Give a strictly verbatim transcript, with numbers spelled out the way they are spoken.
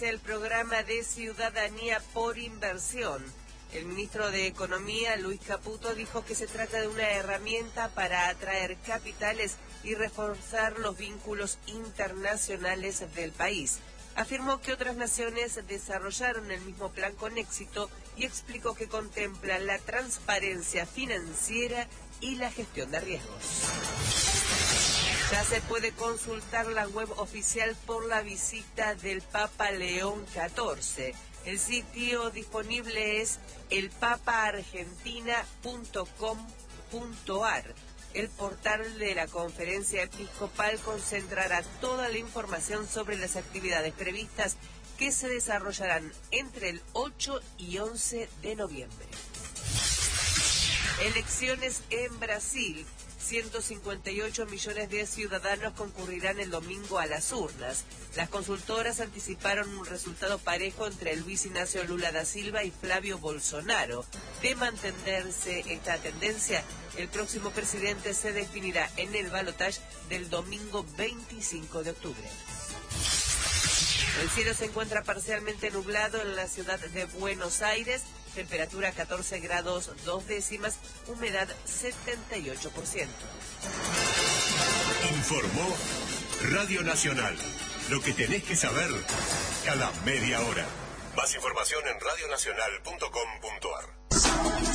El programa de ciudadanía por inversión. El ministro de Economía, Luis Caputo, dijo que se trata de una herramienta para atraer capitales y reforzar los vínculos internacionales del país. Afirmó que otras naciones desarrollaron el mismo plan con éxito y explicó que contempla la transparencia financiera y la gestión de riesgos. Ya se puede consultar la web oficial por la visita del Papa León catorce. El sitio disponible es el papa argentina punto com punto ar. El portal de la conferencia episcopal concentrará toda la información sobre las actividades previstas que se desarrollarán entre el ocho y once de noviembre. Elecciones en Brasil. ciento cincuenta y ocho millones de ciudadanos concurrirán el domingo a las urnas. Las consultoras anticiparon un resultado parejo entre Luis Ignacio Lula da Silva y Flavio Bolsonaro. De mantenerse esta tendencia, el próximo presidente se definirá en el balotaje del domingo veinticinco de octubre. El cielo se encuentra parcialmente nublado en la ciudad de Buenos Aires, temperatura catorce grados dos décimas, humedad setenta y ocho por ciento. Informó Radio Nacional, lo que tenés que saber cada media hora. Más información en radio nacional punto com punto ar.